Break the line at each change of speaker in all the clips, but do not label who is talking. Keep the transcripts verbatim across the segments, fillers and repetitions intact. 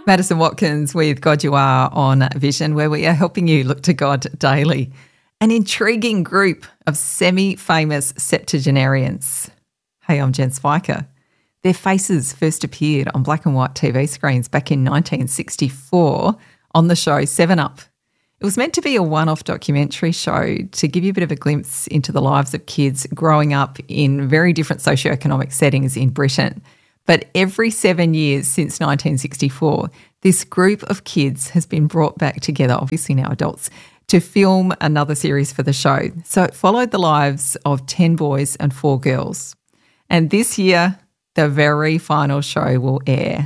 Madison Watkins with God You Are on Vision, where we are helping you look to God daily. An intriguing group of semi-famous septuagenarians. Hey, I'm Jen Spiker. Their faces first appeared on black and white T V screens back in nineteen sixty-four on the show seven up. It was meant to be a one-off documentary show to give you a bit of a glimpse into the lives of kids growing up in very different socioeconomic settings in Britain. But every seven years since nineteen sixty-four, this group of kids has been brought back together, obviously now adults, to film another series for the show. So it followed the lives of ten boys and four girls. And this year, the very final show will air,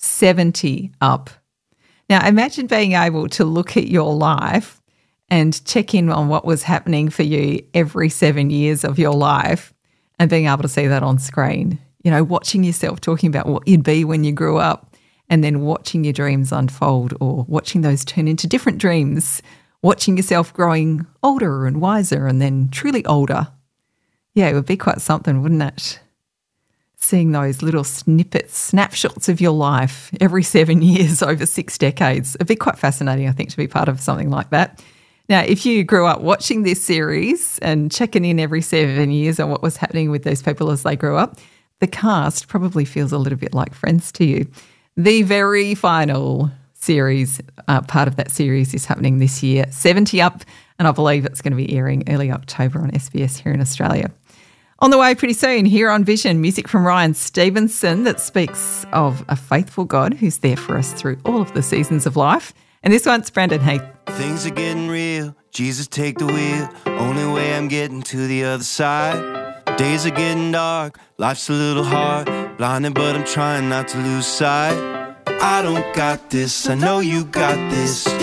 seventy up. Now, imagine being able to look at your life and check in on what was happening for you every seven years of your life and being able to see that on screen. You know, watching yourself talking about what you'd be when you grew up and then watching your dreams unfold or watching those turn into different dreams, watching yourself growing older and wiser and then truly older. Yeah, it would be quite something, wouldn't it? Seeing those little snippets, snapshots of your life every seven years over six decades. It'd be quite fascinating, I think, to be part of something like that. Now, if you grew up watching this series and checking in every seven years on what was happening with those people as they grew up, the cast probably feels a little bit like Friends to you. The very final series, uh, part of that series is happening this year, seventy up, and I believe it's going to be airing early October on S B S here in Australia. On the way pretty soon, here on Vision, music from Ryan Stevenson that speaks of a faithful God who's there for us through all of the seasons of life. And this one's Brandon Heath.
Things are getting real, Jesus take the wheel, only way I'm getting to the other side. Days are getting dark, life's a little hard, blinded but I'm trying not to lose sight. I don't got this, I know you got this.